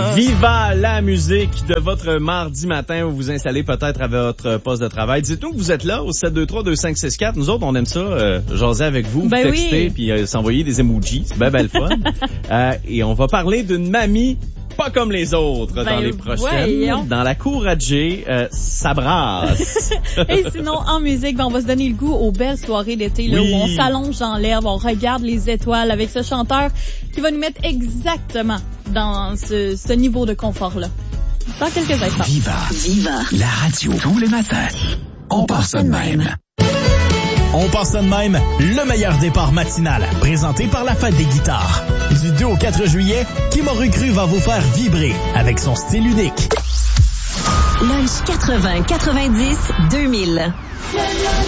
Viva la musique de votre mardi matin où vous vous installez peut-être à votre poste de travail. Dites-nous que vous êtes là au 723-2564. Nous autres, on aime ça, jaser avec vous, texter puis s'envoyer des emojis. C'est bien le fun. Et on va parler d'une mamie pas comme les autres dans les prochaines. Voyons. Dans la cour à Jay, ça brasse. Et sinon, en musique, on va se donner le goût aux belles soirées d'été là, où on s'allonge dans l'herbe, on regarde les étoiles avec ce chanteur qui va nous mettre exactement dans ce niveau de confort-là. Dans quelques instants. Viva. La radio. Tous les matins. On part ça de même. On part ça de même, le meilleur départ matinal, présenté par la Fête des guitares. Du 2 au 4 juillet, Kim Aurait cru va vous faire vibrer avec son style unique. Lunch 80, 90, 2000.